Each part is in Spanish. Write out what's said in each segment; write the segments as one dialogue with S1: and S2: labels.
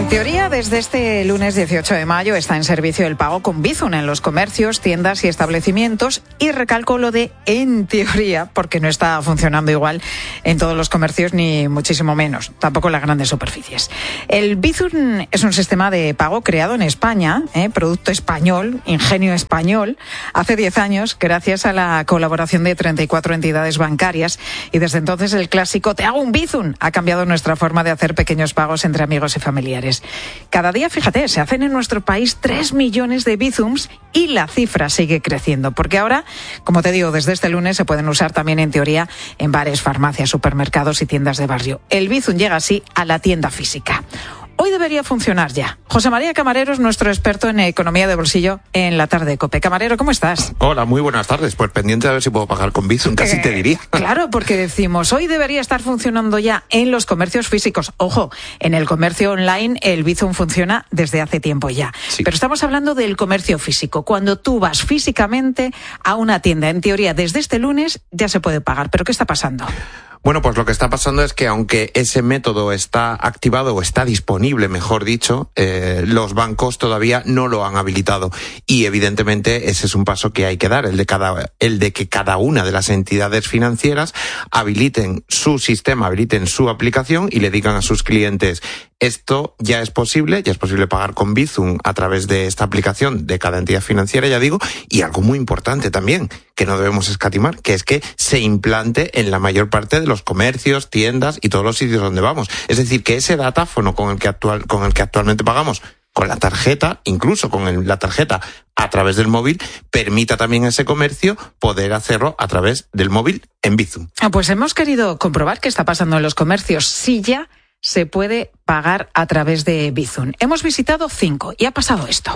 S1: En teoría, desde este lunes 18 de mayo está en servicio el pago con Bizum en los comercios, tiendas y establecimientos. Y recalco lo de en teoría, porque no está funcionando igual en todos los comercios, ni muchísimo menos, tampoco en las grandes superficies. El Bizum es un sistema de pago creado en España, producto español, ingenio español, hace 10 años, gracias a la colaboración de 34 entidades bancarias. Y desde entonces el clásico "te hago un Bizum" ha cambiado nuestra forma de hacer pequeños pagos entre amigos y familiares. Cada día, fíjate, se hacen en nuestro país 3 millones de Bizums y la cifra sigue creciendo, porque ahora, como te digo, desde este lunes se pueden usar también en teoría en bares, farmacias, supermercados y tiendas de barrio. El Bizum llega así a la tienda física. Hoy debería funcionar ya. José María Camarero es nuestro experto en economía de bolsillo en la tarde de COPE. Camarero, ¿cómo estás?
S2: Hola, muy buenas tardes. Pues pendiente de ver si puedo pagar con Bizum, casi te diría.
S1: Claro, porque decimos, hoy debería estar funcionando ya en los comercios físicos. Ojo, en el comercio online el Bizum funciona desde hace tiempo ya. Sí. Pero estamos hablando del comercio físico. Cuando tú vas físicamente a una tienda, en teoría desde este lunes ya se puede pagar. ¿Pero qué está pasando?
S2: Bueno, pues lo que está pasando es que aunque ese método está activado o está disponible, mejor dicho, los bancos todavía no lo han habilitado. Y evidentemente ese es un paso que hay que dar, el de que cada una de las entidades financieras habiliten su sistema, habiliten su aplicación y le digan a sus clientes: esto ya es posible pagar con Bizum a través de esta aplicación de cada entidad financiera, ya digo, y algo muy importante también, que no debemos escatimar, que es que se implante en la mayor parte de los comercios, tiendas y todos los sitios donde vamos. Es decir, que ese datáfono con el que actualmente pagamos, con la tarjeta, incluso con la tarjeta a través del móvil, permita también a ese comercio poder hacerlo a través del móvil en Bizum.
S1: Pues hemos querido comprobar qué está pasando en los comercios, si ya se puede pagar a través de Bizum. Hemos visitado 5 y ha pasado esto.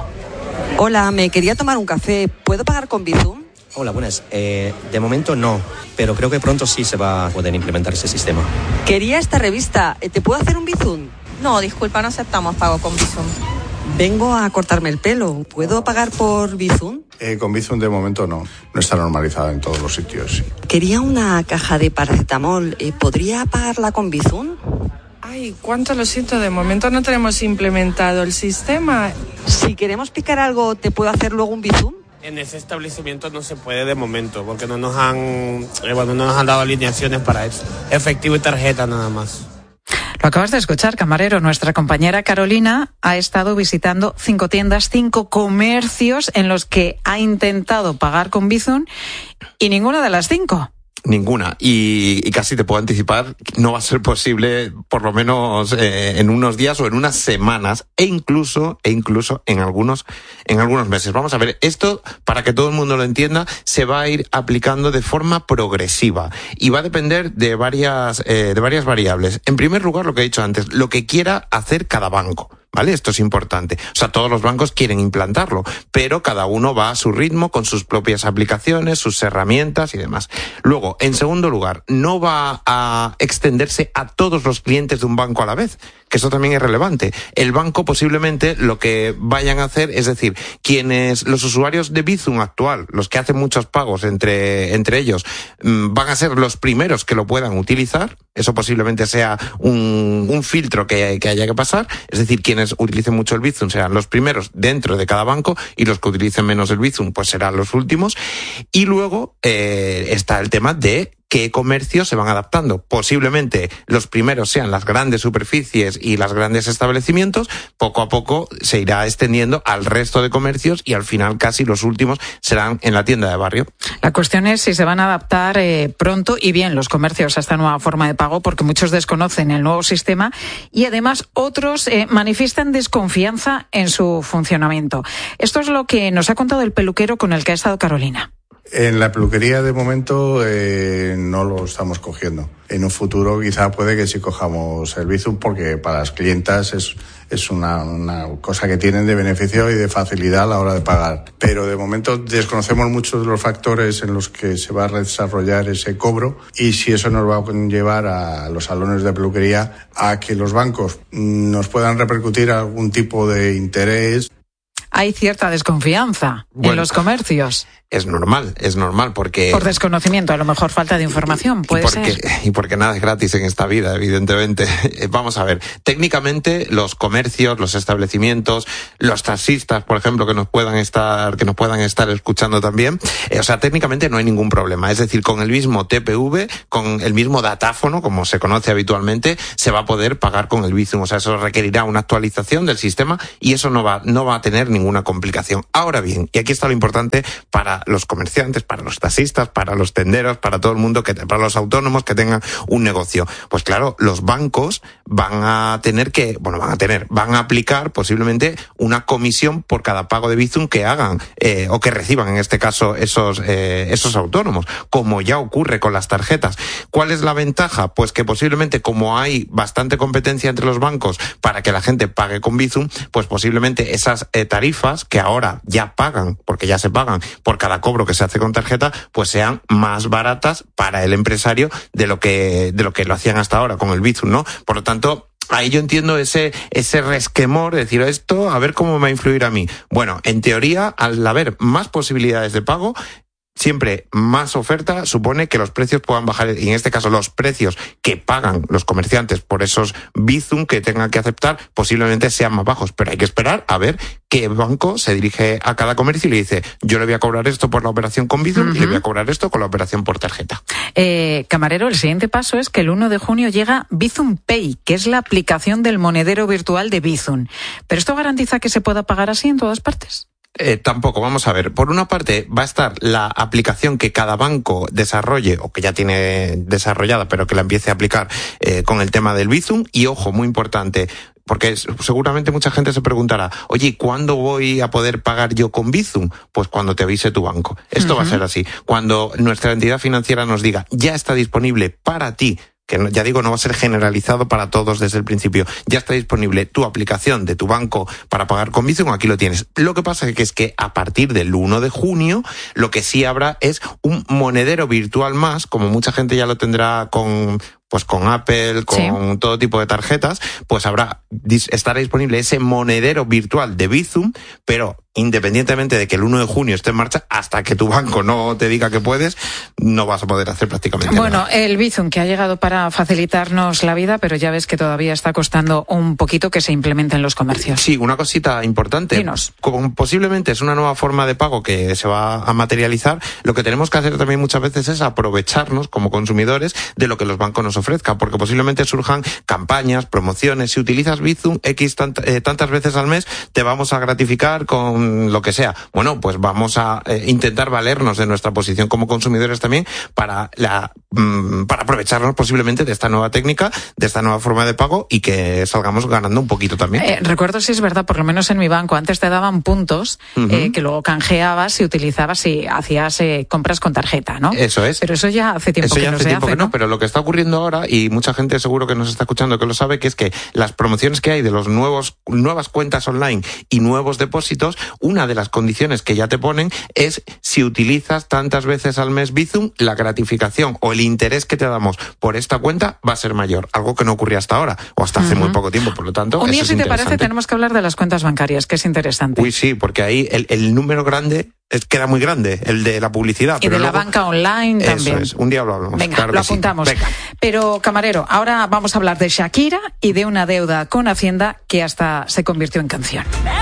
S3: Hola, me quería tomar un café. ¿Puedo pagar con Bizum?
S4: Hola, buenas. De momento no, pero creo que pronto sí se va a poder implementar ese sistema.
S3: Quería esta revista. ¿Te puedo hacer un Bizum?
S5: No, disculpa, no aceptamos pago con Bizum.
S3: Vengo a cortarme el pelo. ¿Puedo pagar por Bizum?
S6: Con Bizum de momento no. No está normalizada en todos los sitios. Sí.
S3: Quería una caja de paracetamol. ¿Podría pagarla con Bizum?
S5: Ay, cuánto lo siento, de momento no tenemos implementado el sistema.
S3: Si queremos picar algo, ¿te puedo hacer luego un Bizum?
S7: En ese establecimiento no se puede de momento, porque no nos han dado alineaciones para eso. Efectivo y tarjeta nada más.
S1: Lo acabas de escuchar, Camarero. Nuestra compañera Carolina ha estado visitando 5 tiendas, 5 comercios en los que ha intentado pagar con Bizum y ninguna de las 5.
S2: Ninguna, y casi te puedo anticipar, no va a ser posible por lo menos en unos días o en unas semanas e incluso en algunos meses. Vamos a ver, esto, para que todo el mundo lo entienda, se va a ir aplicando de forma progresiva y va a depender de varias variables. En primer lugar, lo que he dicho antes, lo que quiera hacer cada banco. ¿Vale? Esto es importante. O sea, todos los bancos quieren implantarlo, pero cada uno va a su ritmo, con sus propias aplicaciones, sus herramientas y demás. Luego, en segundo lugar, no va a extenderse a todos los clientes de un banco a la vez, que eso también es relevante. El banco posiblemente lo que vayan a hacer, es decir, los usuarios de Bizum actual, los que hacen muchos pagos entre ellos, van a ser los primeros que lo puedan utilizar. Eso posiblemente sea un filtro que haya que pasar. Es decir, quienes utilicen mucho el Bizum serán los primeros dentro de cada banco y los que utilicen menos el Bizum pues serán los últimos. Y luego está el tema de qué comercios se van adaptando. Posiblemente los primeros sean las grandes superficies y los grandes establecimientos. Poco a poco se irá extendiendo al resto de comercios y al final casi los últimos serán en la tienda de barrio.
S1: La cuestión es si se van a adaptar pronto y bien los comercios a esta nueva forma de pago, porque muchos desconocen el nuevo sistema y además otros manifiestan desconfianza en su funcionamiento. Esto es lo que nos ha contado el peluquero con el que ha estado Carolina.
S6: En la peluquería de momento no lo estamos cogiendo. En un futuro quizá puede que sí cojamos el Bizum, porque para las clientas es una cosa que tienen de beneficio y de facilidad a la hora de pagar. Pero de momento desconocemos muchos de los factores en los que se va a desarrollar ese cobro y si eso nos va a llevar a los salones de peluquería a que los bancos nos puedan repercutir algún tipo de interés.
S1: hay cierta desconfianza en los comercios.
S2: Es normal porque...
S1: Por desconocimiento, a lo mejor falta de información, puede ser.
S2: Y porque nada es gratis en esta vida, evidentemente. Vamos a ver, técnicamente los comercios, los establecimientos, los taxistas, por ejemplo, que nos puedan estar escuchando también, o sea, técnicamente no hay ningún problema. Es decir, con el mismo TPV, con el mismo datáfono, como se conoce habitualmente, se va a poder pagar con el Bizum. O sea, eso requerirá una actualización del sistema y eso no va a tener ninguna complicación. Ahora bien, y aquí está lo importante para los comerciantes, para los taxistas, para los tenderos, para todo el mundo, para los autónomos que tengan un negocio. Pues claro, los bancos van a aplicar posiblemente una comisión por cada pago de Bizum que hagan o que reciban, en este caso, esos autónomos, como ya ocurre con las tarjetas. ¿Cuál es la ventaja? Pues que posiblemente, como hay bastante competencia entre los bancos para que la gente pague con Bizum, pues posiblemente esas tarifas que ahora ya pagan, porque ya se pagan por cada cobro que se hace con tarjeta, pues sean más baratas para el empresario de lo que lo hacían hasta ahora con el Bizum, ¿no? Por lo tanto, ahí yo entiendo ese resquemor de decir esto, a ver cómo me va a influir a mí. Bueno, en teoría, al haber más posibilidades de pago, siempre más oferta supone que los precios puedan bajar, y en este caso los precios que pagan los comerciantes por esos Bizum que tengan que aceptar posiblemente sean más bajos, pero hay que esperar a ver qué banco se dirige a cada comercio y le dice, yo le voy a cobrar esto por la operación con Bizum y le voy a cobrar esto con la operación por tarjeta.
S1: Camarero, el siguiente paso es que el 1 de junio llega Bizum Pay, que es la aplicación del monedero virtual de Bizum. ¿Pero esto garantiza que se pueda pagar así en todas partes?
S2: Tampoco, vamos a ver. Por una parte va a estar la aplicación que cada banco desarrolle o que ya tiene desarrollada, pero que la empiece a aplicar con el tema del Bizum. Y ojo, muy importante, porque seguramente mucha gente se preguntará, oye, ¿cuándo voy a poder pagar yo con Bizum? Pues cuando te avise tu banco. Esto va a ser así. Cuando nuestra entidad financiera nos diga, ya está disponible para ti, que ya digo, no va a ser generalizado para todos desde el principio. Ya está disponible tu aplicación de tu banco para pagar con Bizum, aquí lo tienes. Lo que pasa es que a partir del 1 de junio, lo que sí habrá es un monedero virtual más, como mucha gente ya lo tendrá con Apple, con todo tipo de tarjetas, pues estará disponible ese monedero virtual de Bizum, pero independientemente de que el 1 de junio esté en marcha, hasta que tu banco no te diga que puedes, no vas a poder hacer prácticamente nada.
S1: Bueno, el Bizum que ha llegado para facilitarnos la vida, pero ya ves que todavía está costando un poquito que se implemente en los comercios.
S2: Sí, una cosita importante.
S1: Dinos.
S2: Como posiblemente es una nueva forma de pago que se va a materializar, lo que tenemos que hacer también muchas veces es aprovecharnos como consumidores de lo que los bancos nos ofrezcan, porque posiblemente surjan campañas, promociones. Si utilizas Bizum tantas veces al mes, te vamos a gratificar con lo que sea. Bueno, pues vamos a intentar valernos de nuestra posición como consumidores también para aprovecharnos posiblemente de esta nueva técnica, de esta nueva forma de pago y que salgamos ganando un poquito también.
S1: Recuerdo si es verdad, por lo menos en mi banco, antes te daban puntos que luego canjeabas si utilizabas, si hacías compras con tarjeta, ¿no?
S2: Eso es.
S1: Pero eso ya hace tiempo que no se hace, ¿no?
S2: Pero lo que está ocurriendo ahora, y mucha gente seguro que nos está escuchando que lo sabe, que es que las promociones que hay de los nuevas cuentas online y nuevos depósitos, una de las condiciones que ya te ponen es si utilizas tantas veces al mes Bizum, la gratificación o el interés que te damos por esta cuenta va a ser mayor, algo que no ocurría hasta ahora o hasta hace muy poco tiempo, por lo tanto,
S1: un día,
S2: eso
S1: si
S2: es
S1: te parece, tenemos que hablar de las cuentas bancarias, que es interesante.
S2: Uy, sí, porque ahí el número grande queda muy grande, el de la publicidad.
S1: Y pero de luego, la banca online también.
S2: Eso es, un día lo hablamos.
S1: Venga,
S2: claro
S1: lo apuntamos.
S2: Sí. Venga.
S1: Pero, camarero, ahora vamos a hablar de Shakira y de una deuda con Hacienda que hasta se convirtió en canción.